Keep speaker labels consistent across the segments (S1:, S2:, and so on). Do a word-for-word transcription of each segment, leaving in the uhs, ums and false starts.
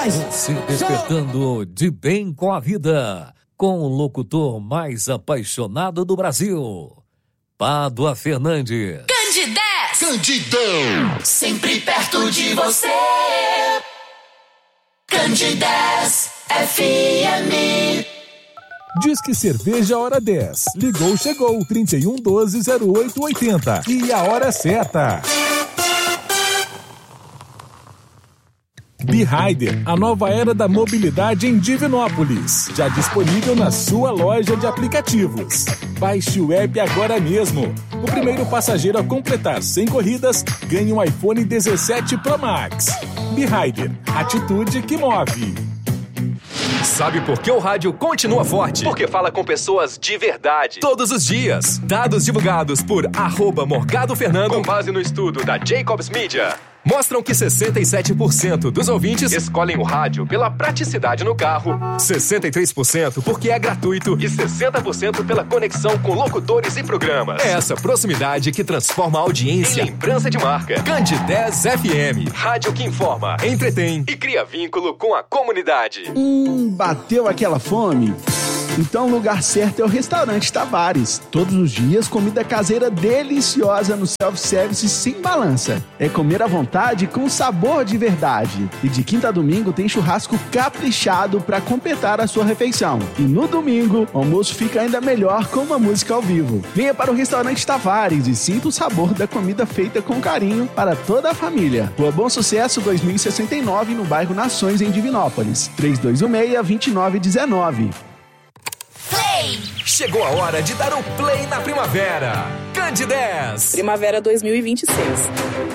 S1: Se despertando de bem com a vida, com o locutor mais apaixonado do Brasil, Pádua Fernandes.
S2: Candidez!
S3: Candidão!
S2: Sempre perto de você. Candidez F M.
S4: Disque Cerveja Hora dez. Ligou, chegou. trinta e um, doze, zero oito, oitenta. E a hora certa. Be-Rider, a nova era da mobilidade em Divinópolis. Já disponível na sua loja de aplicativos. Baixe o app agora mesmo. O primeiro passageiro a completar cem corridas ganha um iPhone dezessete Pro Max. Be-Rider, atitude que move.
S5: Sabe por que o rádio continua forte? Porque fala com pessoas de verdade. Todos os dias. Dados divulgados por arroba Morgado Fernando, com base no estudo da Jacobs Media, mostram que sessenta e sete por cento dos ouvintes escolhem o rádio pela praticidade no carro, sessenta e três por cento porque é gratuito e sessenta por cento pela conexão com locutores e programas. É essa proximidade que transforma a audiência em lembrança de marca. Candidez F M, rádio que informa, entretém e cria vínculo com a comunidade.
S6: Hum, bateu aquela fome? Então o lugar certo é o Restaurante Tavares. Todos os dias, comida caseira deliciosa no self-service sem balança. É comer à vontade com sabor de verdade. E de quinta a domingo tem churrasco caprichado para completar a sua refeição. E no domingo, o almoço fica ainda melhor com uma música ao vivo. Venha para o Restaurante Tavares e sinta o sabor da comida feita com carinho para toda a família. Rua Bom Sucesso dois mil e sessenta e nove, no bairro Nações, em Divinópolis. três dois um seis, dois nove um nove.
S2: Play!
S5: Chegou a hora de dar o play na primavera. Candidez!
S7: Primavera dois mil e vinte e seis.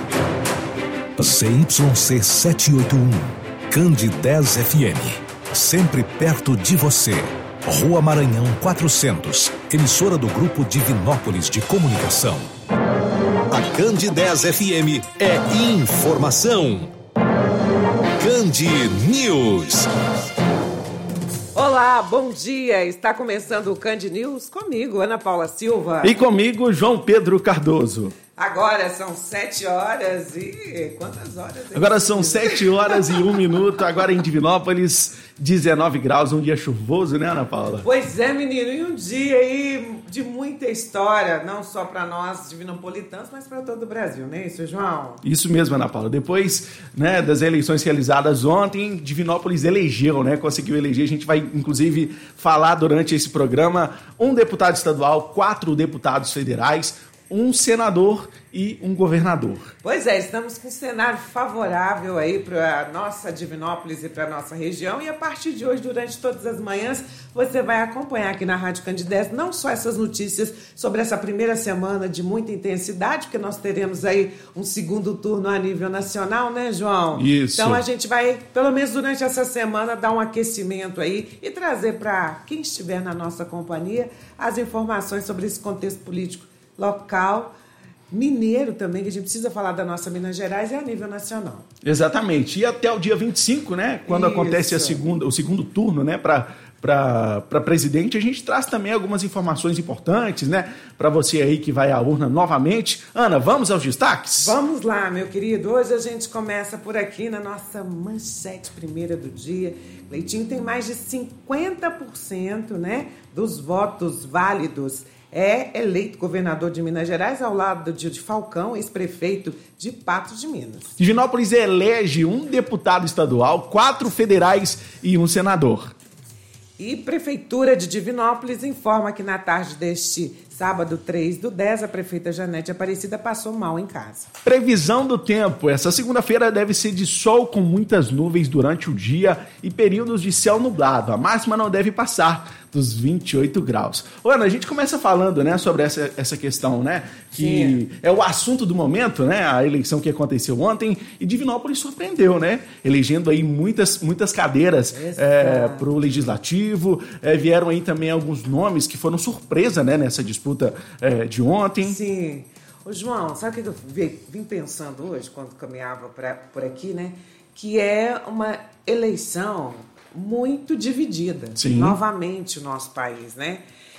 S4: C Y C setecentos e oitenta e um. Candidez F M. Sempre perto de você. Rua Maranhão quatrocentos. Emissora do Grupo Divinópolis de Comunicação.
S3: A Candidez F M é informação. Candi News.
S8: Olá, bom dia. Está começando o Candi News comigo, Ana Paula Silva.
S6: E comigo, João Pedro Cardoso.
S8: Agora são sete horas e... Quantas horas?
S6: Agora são sete horas e um minuto. Agora em Divinópolis, dezenove graus, um dia chuvoso, né, Ana Paula?
S8: Pois é, menino. E um dia aí de muita história, não só para nós divinopolitanos, mas para todo o Brasil, né? Isso, João?
S6: Isso mesmo, Ana Paula. Depois, né, das eleições realizadas ontem, Divinópolis elegeu, né? Conseguiu eleger. A gente vai, inclusive, falar durante esse programa um deputado estadual, quatro deputados federais, um senador e um governador.
S8: Pois é, estamos com um cenário favorável aí para a nossa Divinópolis e para a nossa região, e a partir de hoje, durante todas as manhãs, você vai acompanhar aqui na Rádio Candidez não só essas notícias sobre essa primeira semana de muita intensidade, porque nós teremos aí um segundo turno a nível nacional, né, João?
S6: Isso.
S8: Então a gente vai, pelo menos durante essa semana, dar um aquecimento aí e trazer para quem estiver na nossa companhia as informações sobre esse contexto político local, mineiro também, que a gente precisa falar da nossa Minas Gerais, e a nível nacional.
S6: Exatamente. E até o dia vinte e cinco, né, quando Isso. acontece a segunda, o segundo turno, né, para para presidente, a gente traz também algumas informações importantes, né, para você aí que vai à urna novamente. Ana, vamos aos destaques?
S8: Vamos lá, meu querido. Hoje a gente começa por aqui na nossa manchete primeira do dia. Leitinho tem mais de cinquenta por cento, né, dos votos válidos. É eleito governador de Minas Gerais ao lado de Falcão, ex-prefeito de Patos de Minas.
S6: Divinópolis elege um deputado estadual, quatro federais e um senador.
S8: E Prefeitura de Divinópolis informa que na tarde deste sábado três do dez, a prefeita Janete Aparecida passou mal em casa.
S6: Previsão do tempo. Essa segunda-feira deve ser de sol com muitas nuvens durante o dia e períodos de céu nublado. A máxima não deve passar dos vinte e oito graus. Ô, Ana, a gente começa falando, né, sobre essa, essa questão, né, que Sim. é o assunto do momento, né, a eleição que aconteceu ontem, e Divinópolis surpreendeu, né, elegendo aí muitas, muitas cadeiras é, para o Legislativo, é, vieram aí também alguns nomes que foram surpresa, né, nessa disputa é, de ontem.
S8: Sim. Ô, João, sabe o que eu vim pensando hoje, quando caminhava pra, por aqui, né, que é uma eleição muito dividida,
S6: Sim.
S8: novamente, o nosso país, né?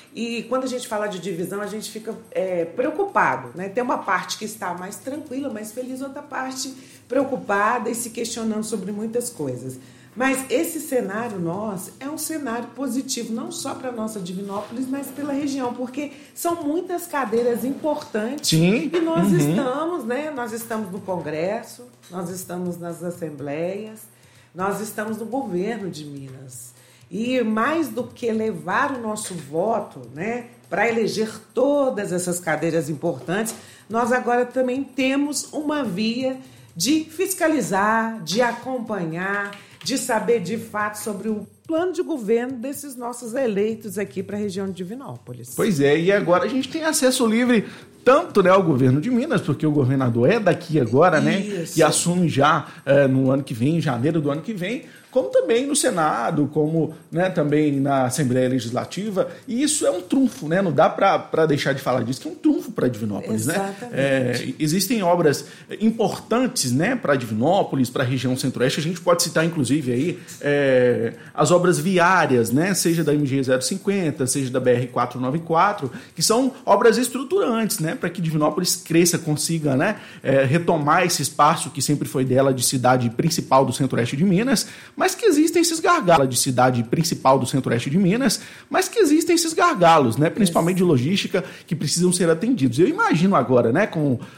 S8: E quando a gente fala de divisão, a gente fica é, preocupado, né? Tem uma parte que está mais tranquila, mais feliz, outra parte preocupada e se questionando sobre muitas coisas. Mas esse cenário nosso é um cenário positivo, não só para a nossa Divinópolis, mas pela região, porque são muitas cadeiras importantes.
S6: Sim.
S8: E nós
S6: uhum.
S8: estamos, né? Nós estamos no Congresso, nós estamos nas assembleias, nós estamos no governo de Minas. E mais do que levar o nosso voto, né, para eleger todas essas cadeiras importantes, nós agora também temos uma via de fiscalizar, de acompanhar, de saber de fato sobre o plano de governo desses nossos eleitos aqui para a região de Divinópolis.
S6: Pois é, e agora a gente tem acesso livre tanto, né, ao governo de Minas, porque o governador é daqui agora, né, e assume já é, no ano que vem, em janeiro do ano que vem, como também no Senado, como, né, também na Assembleia Legislativa, e isso é um trunfo, né, não dá para deixar de falar disso, que é um trunfo para Divinópolis, né? É, existem obras importantes, né, para Divinópolis, para a região centro-oeste, a gente pode citar inclusive aí é, as obras viárias, né, seja da M G zero cinquenta, seja da B R quatrocentos e noventa e quatro, que são obras estruturantes, né, para que Divinópolis cresça, consiga, né, é, retomar esse espaço que sempre foi dela de cidade principal do centro-oeste de Minas, mas que existem esses gargalos de cidade principal do centro-oeste de Minas, mas que existem esses gargalos, né, principalmente de logística, que precisam ser atendidos. Eu imagino agora, né, com